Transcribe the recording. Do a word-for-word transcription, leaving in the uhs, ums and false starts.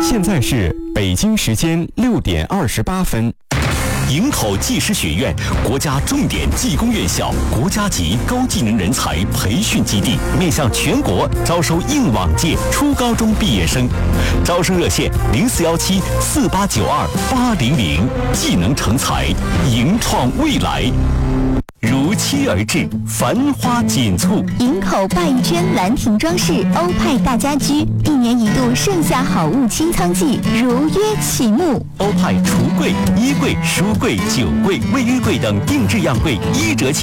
现在是北京时间六点二十八分。 营口技师学院，国家重点技工院校，国家级高技能人才培训基地，面向全国招收应往届初高中毕业生。招生热线零四幺七四八九二八零零，技能成才，迎创未来。如期而至，繁花锦簇。 营口鲅鱼圈兰亭装饰欧派大家居，一年一度盛夏好物清仓季如约启幕。 欧派橱柜、衣柜、书柜、酒柜、卫浴柜等定制样柜一折起。